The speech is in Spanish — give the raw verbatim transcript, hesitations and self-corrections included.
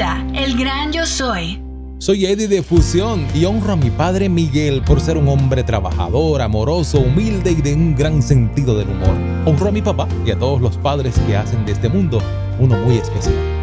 comienza El Gran Yo Soy. Soy Eddie de Fusión y honro a mi padre Miguel por ser un hombre trabajador, amoroso, humilde y de un gran sentido del humor. Honro a mi papá y a todos los padres que hacen de este mundo uno muy especial.